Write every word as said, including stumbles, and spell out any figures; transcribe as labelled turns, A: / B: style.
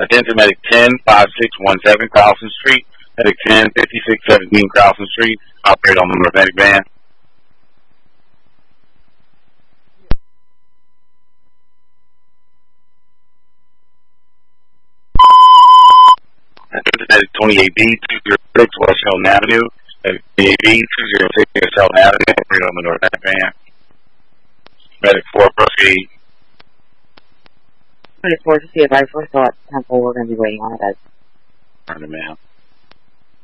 A: Attention Medic ten, five six one seven, Carlson Street. Medic ten, fifty-six seventeen, Carlson Street. Operate on the North Medic van. Attention Medic twenty-eight B, two zero six, West Hilton Avenue. Medic twenty-eight B, two zero six, West Hilton Avenue. Operate on the North Medic van. Medic four, proceed.
B: Medic four, to see advice for thought. Temple, we're going to be waiting on it.
A: Turn it, man.